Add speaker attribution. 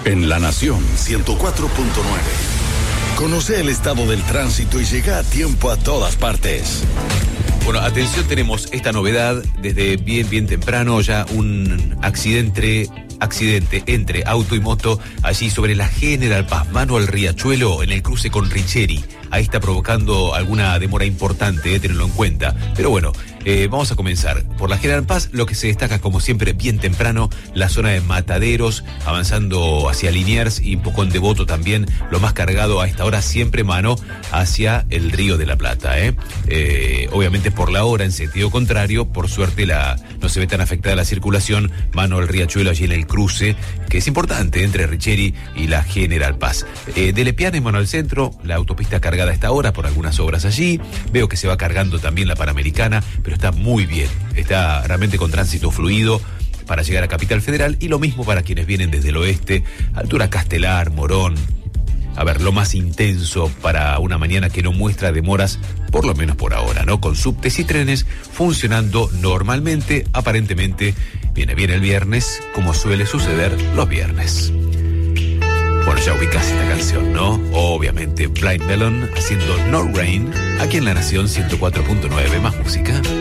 Speaker 1: En La Nación 104.9. Conoce el estado del tránsito y llega a tiempo a todas partes.
Speaker 2: Bueno, atención, tenemos esta novedad desde bien temprano, ya un accidente entre auto y moto allí sobre la General Paz, mano al Riachuelo, en el cruce con Richeri. Ahí está provocando alguna demora importante, tenerlo en cuenta. Pero bueno, vamos a comenzar. Por la General Paz, lo que se destaca, como siempre, bien temprano, la zona de Mataderos, avanzando hacia Liniers y un poco en Devoto también, lo más cargado a esta hora, siempre mano hacia el Río de la Plata. Obviamente por la hora, en sentido contrario, por suerte no se ve tan afectada la circulación, mano al Riachuelo allí en el cruce, que es importante, entre Richeri y la General Paz. De Lepiane, mano al centro, la autopista cargada a esta hora por algunas obras allí. Veo que se va cargando también la Panamericana, pero está muy bien, está realmente con tránsito fluido para llegar a Capital Federal, y lo mismo para quienes vienen desde el oeste, altura Castelar, Morón. A ver, lo más intenso para una mañana que no muestra demoras, por lo menos por ahora, ¿no? Con subtes y trenes funcionando normalmente. Aparentemente viene bien el viernes, como suele suceder los viernes. Bueno, ya ubicás esta canción, ¿no? Obviamente, Blind Melon haciendo No Rain, aquí en La Nación 104.9, más música.